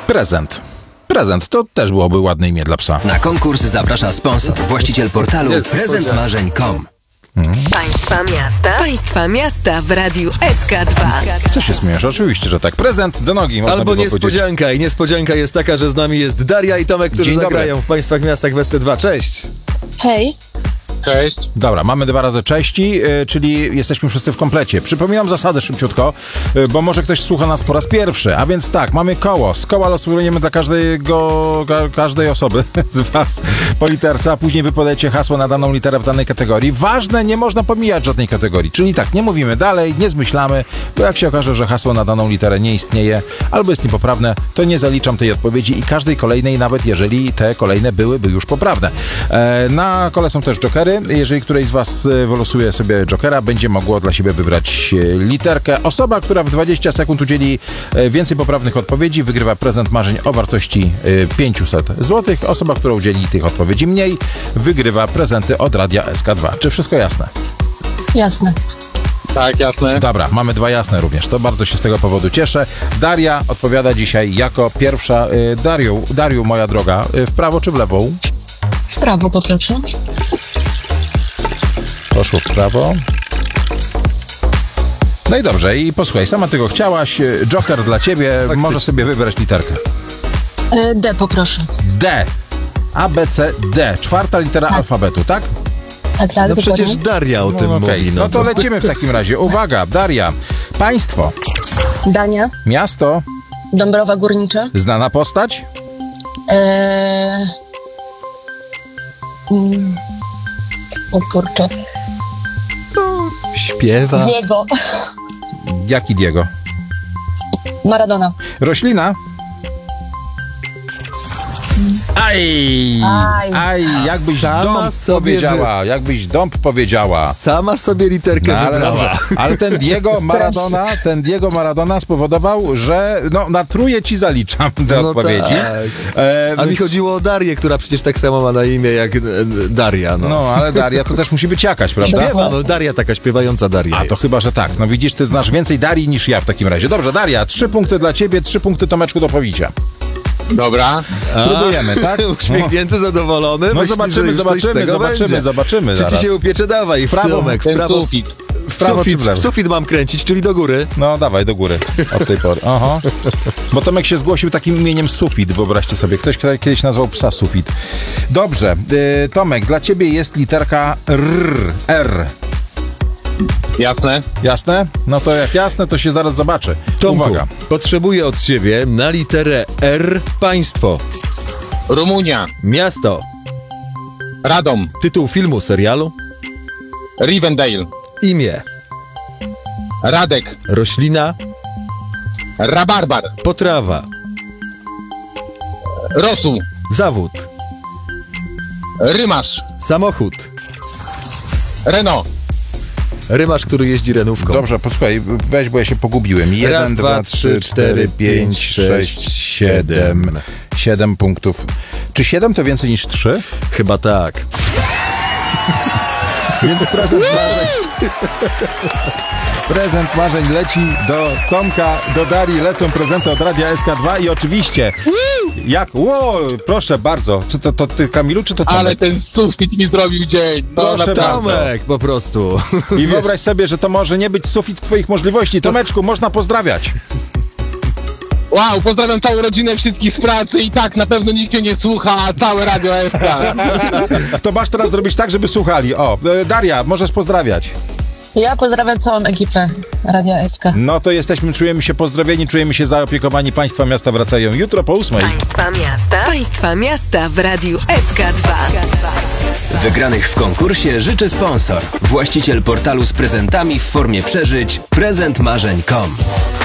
Prezent to też byłoby ładne imię dla psa. Na konkurs zaprasza sponsor, właściciel portalu prezentmarzeń.com. Państwa miasta w Radiu SK2. Co się śmiejesz? Oczywiście, że tak. Prezent do nogi, można Albo było niespodzianka. powiedzieć. I niespodzianka jest taka, że z nami jest Daria i Tomek, którzy Dzień dobry. zagrają w Państwach Miastach w SC2. Cześć! Hej. Cześć. Dobra, mamy 2 razy cześci, czyli jesteśmy wszyscy w komplecie. Przypominam zasady szybciutko, bo może ktoś słucha nas po raz pierwszy. A więc tak, mamy koło. Z koła losujemy dla każdej osoby z was po literce, a później wypowiadacie hasło na daną literę w danej kategorii. Ważne, nie można pomijać żadnej kategorii. Czyli tak, nie mówimy dalej, nie zmyślamy, bo jak się okaże, że hasło na daną literę nie istnieje albo jest niepoprawne, to nie zaliczam tej odpowiedzi i każdej kolejnej, nawet jeżeli te kolejne byłyby już poprawne. Na kole są też jokery. Jeżeli któreś z was wylosuje sobie jokera, będzie mogło dla siebie wybrać literkę. Osoba, która w 20 sekund udzieli więcej poprawnych odpowiedzi, wygrywa prezent marzeń o wartości 500 zł. Osoba, która udzieli tych odpowiedzi mniej, wygrywa prezenty od Radia SK2. Czy wszystko jasne? Jasne. Tak, jasne. Dobra, mamy 2 jasne również. To bardzo się z tego powodu cieszę. Daria odpowiada dzisiaj jako pierwsza. Dariu, moja droga, w prawo czy w lewo? W prawo poproszę. Poszło w prawo. No i dobrze, i posłuchaj, sama tego chciałaś, joker dla ciebie, możesz sobie wybrać literkę. D poproszę. D. A, B, C, D. 4. litera alfabetu, tak? Tak, No dokładnie. przecież Daria o tym Okej. mówi. No to lecimy w takim razie. Uwaga, Daria. Państwo. Dania. Miasto. Dąbrowa Górnicza. Znana postać. O kurczę. Śpiewa. Diego. Jaki Diego? Maradona. Roślina. Aj, jakbyś Sama dąb sobie powiedziała, jakbyś dąb powiedziała. Sama sobie literkę No, ale wybrała. dobrze. Ale ten Diego Maradona spowodował, że na trójkę ci zaliczam te No odpowiedzi. tak. A mi Więc- chodziło o Darię, która przecież tak samo ma na imię jak Daria. No, ale Daria to też musi być jakaś, prawda? Śpiewa, no Daria, taka śpiewająca Daria A to jest. chyba, że tak. No widzisz, ty znasz więcej Darii niż ja w takim razie. Dobrze, Daria, 3 punkty dla ciebie, 3 punkty Tomeczku do powicia. Dobra. Próbujemy, tak? Uśmiechnięty, zadowolony. No Myśli, zobaczymy, że już coś z tego będzie. zobaczymy Czy ci zaraz. się upiecze? Dawaj, w Prawo. Tomek, w Ten prawo. sufit. W prawo czy w lewo? Sufit mam kręcić, czyli do góry. No dawaj, do góry od tej pory. Aha. Bo Tomek się zgłosił takim imieniem Sufit, wyobraźcie sobie. Ktoś kiedyś nazwał psa Sufit. Dobrze, Tomek, dla ciebie jest literka R. Jasne. Jasne? No to jak jasne, to się zaraz zobaczy. Tomku, Uwaga. potrzebuję od ciebie na literę R państwo, Rumunia. miasto, Radom. tytuł filmu, serialu, Rivendale. imię, Radek. roślina, Rabarbar. potrawa, Rosół. zawód, Rymarz. samochód, Renault. rymarz, który jeździ renówką. Dobrze, posłuchaj, weź, bo ja się pogubiłem. 1, 2, 3, 4, 5, 6, 7. 7 punktów. Czy 7 to więcej niż 3? Chyba tak. Więc prezent marzeń leci do Tomka, do Darii, lecą prezenty od Radia SK2 i oczywiście, proszę bardzo, czy to ty, Kamilu, czy to Tomek? Ale ten sufit mi zrobił dzień. No Proszę naprawdę. Tomek, po prostu. I wyobraź sobie, że to może nie być sufit twoich możliwości. Tomeczku, można pozdrawiać. Wow, pozdrawiam całą rodzinę, wszystkich z pracy i tak, na pewno nikt mnie nie słucha, a całe Radio SK. To masz teraz zrobić tak, żeby słuchali. Daria, możesz pozdrawiać. Ja pozdrawiam całą ekipę Radia SK. No to czujemy się pozdrowieni, czujemy się zaopiekowani. Państwa miasta wracają jutro po 8. Państwa miasta w Radiu SK2. Wygranych w konkursie życzy sponsor, właściciel portalu z prezentami w formie przeżyć prezentmarzeń.com.